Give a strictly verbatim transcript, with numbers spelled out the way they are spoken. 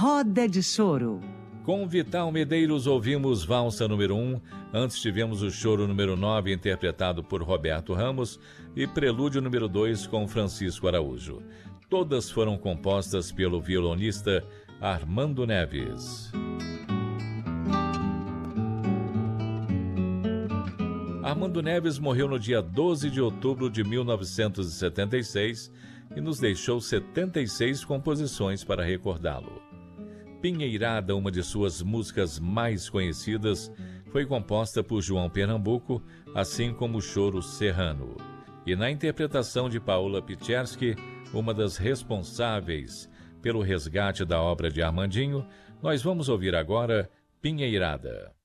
Roda de Choro. Com Vital Medeiros ouvimos Valsa número um, antes tivemos o Choro número nove interpretado por Roberto Ramos e Prelúdio número dois com Francisco Araújo. Todas foram compostas pelo violonista Armando Neves. Armando Neves morreu no dia doze de outubro de mil novecentos e setenta e seis e nos deixou setenta e seis composições para recordá-lo. Pinheirada, uma de suas músicas mais conhecidas, foi composta por João Pernambuco, assim como o Choro Serrano. E na interpretação de Paula Pichersky, uma das responsáveis pelo resgate da obra de Armandinho, nós vamos ouvir agora Pinheirada.